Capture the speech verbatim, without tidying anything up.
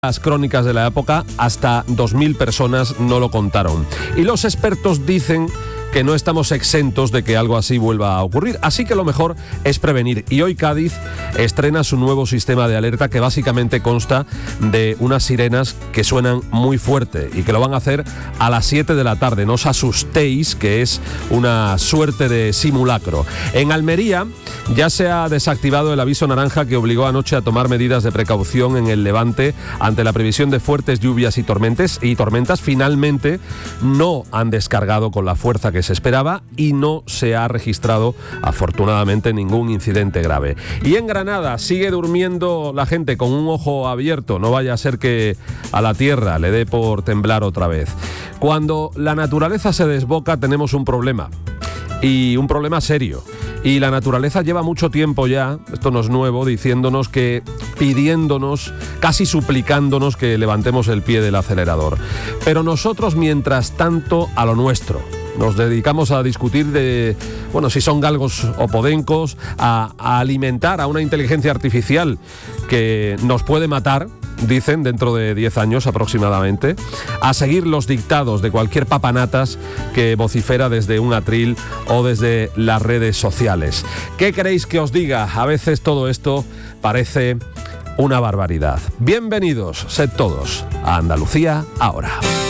Las crónicas de la época, hasta dos mil personas no lo contaron. Y los expertos dicen que no estamos exentos de que algo así vuelva a ocurrir. Así que lo mejor es prevenir. Y hoy Cádiz estrena su nuevo sistema de alerta que básicamente consta de unas sirenas que suenan muy fuerte y que lo van a hacer a las siete de la tarde. No os asustéis, que es una suerte de simulacro. En Almería ya se ha desactivado el aviso naranja que obligó anoche a tomar medidas de precaución en el Levante ante la previsión de fuertes lluvias y tormentas. Y tormentas finalmente no han descargado con la fuerza que se esperaba y no se ha registrado afortunadamente ningún incidente grave. Y en Granada sigue durmiendo la gente con un ojo abierto, no vaya a ser que a la tierra le dé por temblar otra vez. Cuando la naturaleza se desboca tenemos un problema, y un problema serio. Y la naturaleza lleva mucho tiempo ya, esto no es nuevo, diciéndonos que, pidiéndonos, casi suplicándonos que levantemos el pie del acelerador. Pero nosotros, mientras tanto, a lo nuestro. Nos dedicamos a discutir de, bueno, si son galgos o podencos, a, a alimentar a una inteligencia artificial que nos puede matar, dicen, dentro de diez años aproximadamente, a seguir los dictados de cualquier papanatas que vocifera desde un atril o desde las redes sociales. ¿Qué queréis que os diga? A veces todo esto parece una barbaridad. Bienvenidos, sed todos, a Andalucía ahora.